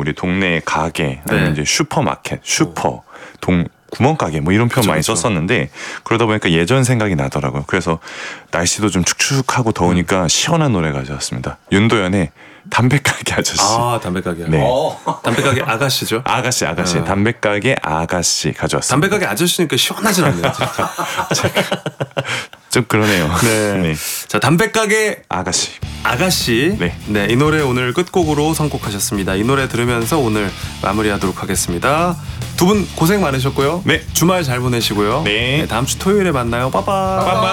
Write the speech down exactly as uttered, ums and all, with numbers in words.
우리 동네 가게 아니면 네. 이제 슈퍼마켓, 슈퍼, 동 구멍가게 뭐 이런 표현 그쵸, 많이 그쵸. 썼었는데 그러다 보니까 예전 생각이 나더라고요. 그래서 날씨도 좀 축축하고 더우니까 시원한 노래 가져왔습니다. 윤도현의 담배가게 아저씨. 아 담배가게. 네. 어. 담배가게 아가씨죠. 아가씨 아가씨 아. 담배가게 아가씨 가져왔습니다. 담배가게 아저씨니까 시원하진 않네요. 좀 그러네요. 네. 네. 자 담배가게 아가씨. 아가씨. 네. 네, 이 노래 오늘 끝곡으로 선곡하셨습니다. 이 노래 들으면서 오늘 마무리하도록 하겠습니다. 두 분 고생 많으셨고요. 네. 주말 잘 보내시고요. 네. 다음 주 토요일에 만나요. 빠빠. 빠빠.